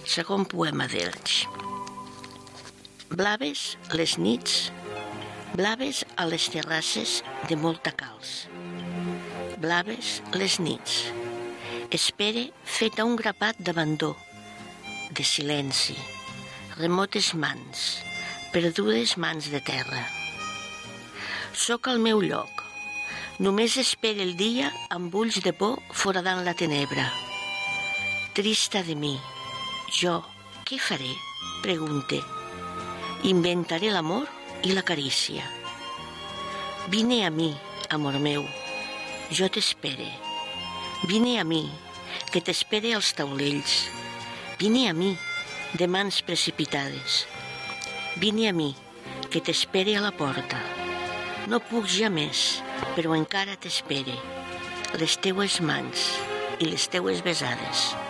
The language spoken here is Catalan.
Segon poema d'Elx. Blaves les nits, blaves a les terrasses de molta calç. Blaves les nits. Espere feta un grapat d'abandó, de silenci, remotes mans, perdudes mans de terra. Soc al meu lloc. Només espere el dia amb ulls de por foradant la tenebra. Trista de mi, jo, què faré? Pregunte. Inventaré l'amor i la carícia. Vine a mi, amor meu, jo t'espere. Vine a mi, que t'espere als taulells. Vine a mi, de mans precipitades. Vine a mi, que t'espere a la porta. No puc ja més, però encara t'espere. Les teues mans i les teues besades.